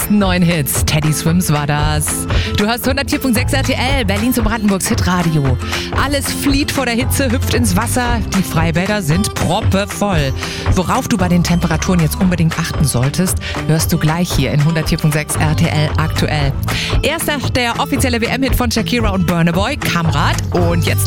besten neuen Hits. Teddy Swims war das. Du hörst 104.6 RTL, Berlins und Brandenburgs Hitradio. Alles flieht vor der Hitze, hüpft ins Wasser. Die Freibäder sind proppevoll. Worauf du bei den Temperaturen jetzt unbedingt achten solltest, hörst du gleich hier in 104.6 RTL aktuell. Erst der offizielle WM-Hit von Shakira und Burna Boy, Kamrat. Und jetzt